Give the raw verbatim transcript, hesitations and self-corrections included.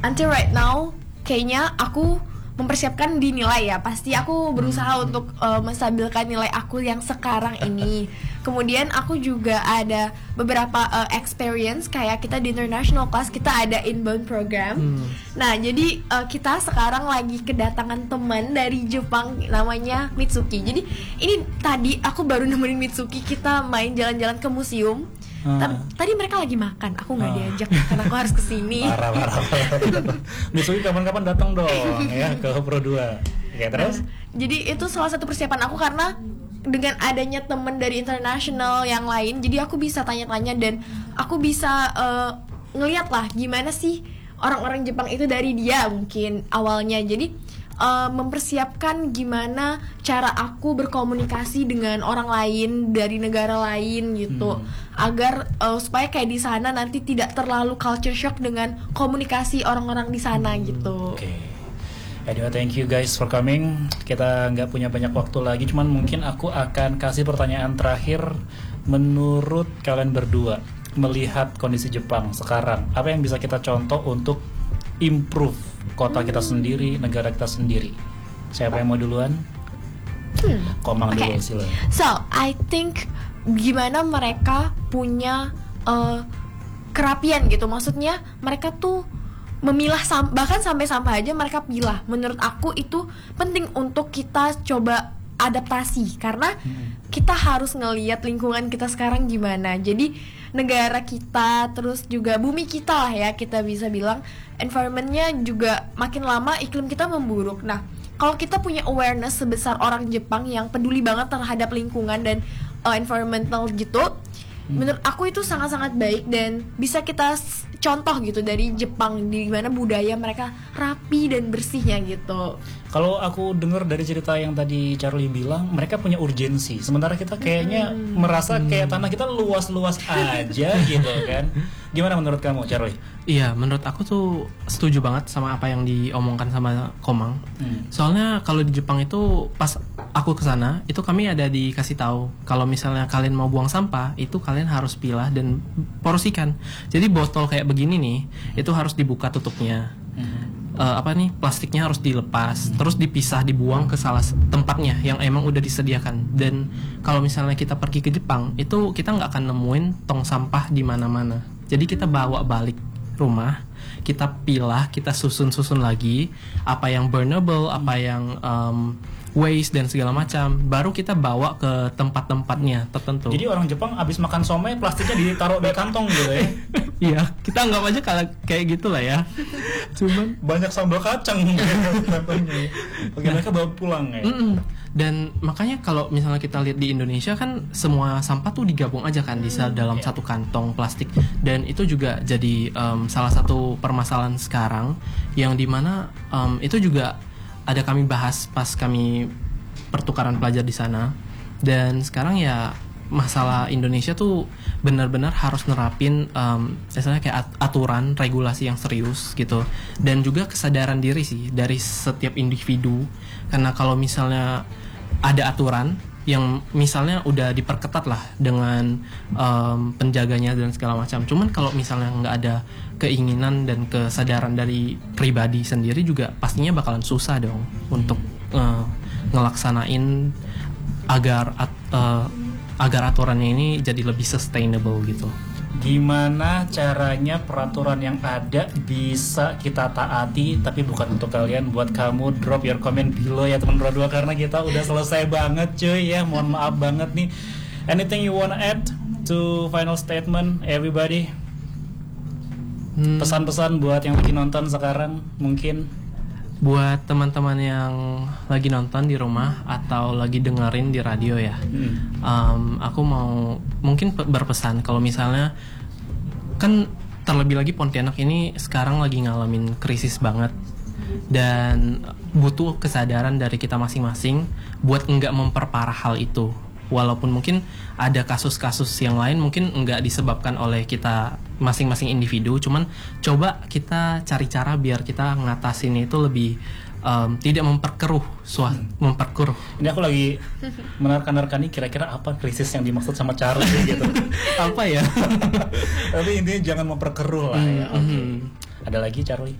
until right now kayaknya aku mempersiapkan di nilai ya. Pasti aku berusaha hmm. untuk uh, menstabilkan nilai aku yang sekarang ini. Kemudian aku juga ada beberapa uh, experience kayak kita di international class kita ada inbound program. Hmm. Nah, jadi uh, kita sekarang lagi kedatangan teman dari Jepang namanya Mitsuki. Jadi ini tadi aku baru nemenin Mitsuki kita main jalan-jalan ke museum. Hmm. Tadi mereka lagi makan, aku nggak hmm. diajak karena aku harus kesini. Parah, parah, parah. Mitsuki kapan-kapan datang dong ya ke Pro dua. Oke, terus? Nah, jadi itu salah satu persiapan aku karena dengan adanya temen dari international yang lain, jadi aku bisa tanya-tanya dan aku bisa uh, ngeliat lah gimana sih orang-orang Jepang itu dari dia mungkin awalnya. Jadi uh, mempersiapkan gimana cara aku berkomunikasi dengan orang lain dari negara lain gitu, hmm. agar uh, supaya kayak di sana nanti tidak terlalu culture shock dengan komunikasi orang-orang di sana hmm. gitu. Okay. Anyway, thank you guys for coming. Kita nggak punya banyak waktu lagi, cuman mungkin aku akan kasih pertanyaan terakhir. Menurut kalian berdua, melihat kondisi Jepang sekarang, apa yang bisa kita contoh untuk improve kota kita sendiri, negara kita sendiri? Siapa yang mau duluan? Hmm. Komang okay. dulu silakan. So, I think gimana mereka punya uh, kerapian gitu. Maksudnya mereka tuh memilah sam- bahkan sampai sampah aja mereka pilah. Menurut aku itu penting untuk kita coba adaptasi karena hmm. kita harus ngelihat lingkungan kita sekarang gimana. Jadi negara kita terus juga bumi kita lah ya, kita bisa bilang environmentnya juga makin lama iklim kita memburuk. Nah, kalau kita punya awareness sebesar orang Jepang yang peduli banget terhadap lingkungan dan uh, environmental gitu, hmm. menurut aku itu sangat-sangat baik dan bisa kita s- contoh gitu dari Jepang, di mana budaya mereka rapi dan bersihnya gitu. Kalau aku dengar dari cerita yang tadi Charlie bilang, mereka punya urgensi. Sementara kita kayaknya hmm. merasa kayak tanah kita luas-luas aja gitu kan. Gimana menurut kamu, Charlie? Iya, menurut aku tuh setuju banget sama apa yang diomongkan sama Komang. Hmm. Soalnya kalau di Jepang itu pas aku kesana, itu kami ada dikasih tahu kalau misalnya kalian mau buang sampah, itu kalian harus pilah dan porsikan. Jadi botol kayak begini nih, itu harus dibuka tutupnya. Hmm. Uh, apa nih plastiknya harus dilepas, hmm. terus dipisah, dibuang ke salah tempatnya yang emang udah disediakan. Dan kalau misalnya kita pergi ke Jepang, itu kita nggak akan nemuin tong sampah di mana-mana. Jadi kita bawa balik rumah, kita pilah, kita susun-susun lagi apa yang burnable, apa yang um, waste dan segala macam, baru kita bawa ke tempat-tempatnya tertentu. Jadi orang Jepang abis makan somai plastiknya ditaruh di kantong gitu ya. Iya, kita anggap aja kalau kayak gitulah ya. Cuman banyak sambal kacang. Oke, mereka bawa pulang ya. Mm-mm. Dan makanya kalau misalnya kita lihat di Indonesia kan semua sampah tuh digabung aja kan di dalam yeah. satu kantong plastik. Dan itu juga jadi um, salah satu permasalahan sekarang yang dimana um, itu juga ada kami bahas pas kami pertukaran pelajar di sana. Dan sekarang ya masalah Indonesia tuh benar-benar harus nerapin um, misalnya kayak aturan regulasi yang serius gitu, dan juga kesadaran diri sih dari setiap individu. Karena kalau misalnya ada aturan yang misalnya udah diperketat lah dengan um, penjaganya dan segala macam, cuman kalau misalnya nggak ada keinginan dan kesadaran dari pribadi sendiri juga pastinya bakalan susah dong untuk uh, ngelaksanain agar at, uh, agar aturannya ini jadi lebih sustainable gitu. Gimana caranya peraturan yang ada bisa kita taati, tapi bukan untuk kalian. Buat kamu, drop your comment below ya teman Pro dua, karena kita udah selesai banget cuy ya. Mohon maaf banget nih. Anything you wanna add to final statement everybody? Hmm. Pesan-pesan buat yang lagi nonton sekarang mungkin. Buat teman-teman yang lagi nonton di rumah atau lagi dengerin di radio ya, hmm. um, aku mau mungkin berpesan kalau misalnya kan terlebih lagi Pontianak ini sekarang lagi ngalamin krisis banget dan butuh kesadaran dari kita masing-masing buat enggak memperparah hal itu. Walaupun mungkin ada kasus-kasus yang lain mungkin enggak disebabkan oleh kita masing-masing individu, cuman coba kita cari cara biar kita ngatasin itu lebih um, tidak memperkeruh, suah, hmm. memperkeruh. Ini aku lagi menerka-nerka nih kira-kira apa krisis yang dimaksud sama Charlie gitu. Apa ya? Tapi intinya jangan memperkeruh lah ya. Okay. Hmm. Ada lagi Charlie?